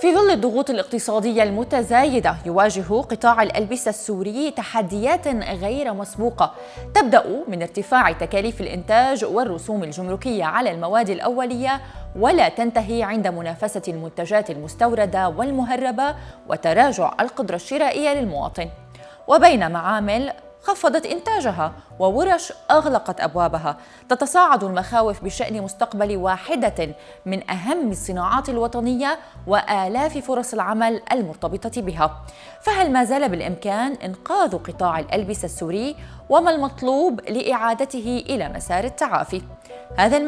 في ظل الضغوط الاقتصادية المتزايدة، يواجه قطاع الألبسة السوري تحديات غير مسبوقة، تبدأ من ارتفاع تكاليف الإنتاج والرسوم الجمركية على المواد الأولية، ولا تنتهي عند منافسة المنتجات المستوردة والمهربة وتراجع القدرة الشرائية للمواطن. وبين معامل خفضت إنتاجها وورش أغلقت أبوابها، تتصاعد المخاوف بشأن مستقبل واحدة من أهم الصناعات الوطنية وآلاف فرص العمل المرتبطة بها. فهل ما زال بالإمكان إنقاذ قطاع الألبسة السوري؟ وما المطلوب لإعادته إلى مسار التعافي؟ هذا